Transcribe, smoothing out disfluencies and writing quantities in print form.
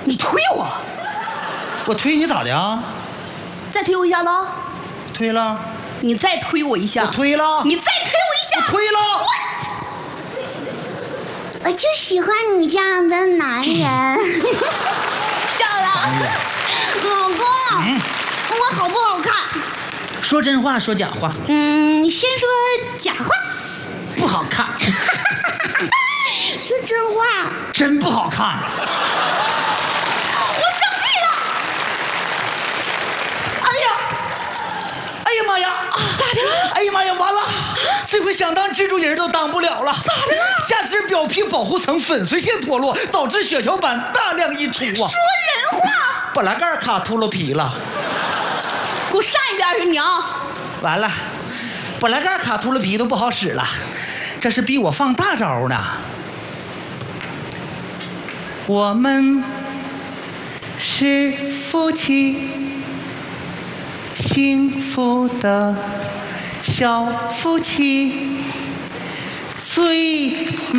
你推我？ 我推你咋的啊？ 再推我一下子。 推了。 你再推我一下。 我推了。 你再推我一下。 我推了。 我就喜欢你这样的男人。 漂亮，老公，我好不好看？ 说真话，说假话？ 先说假话。 不好看。 说真话。 真不好看。 我生气了。 哎呀妈呀！ 咋的了？ 哎呀妈呀！完了，这回想当蜘蛛人都当不了了。 咋的了？ 下肢表皮保护层粉碎性脱落，导致血小板大量溢出啊！ 说人话。 本来盖卡秃噜皮了。 给我上一边去，娘！ 完了，本来盖卡秃噜皮都不好使了，这是逼我放大招呢。我们是夫妻，幸福的小夫妻，最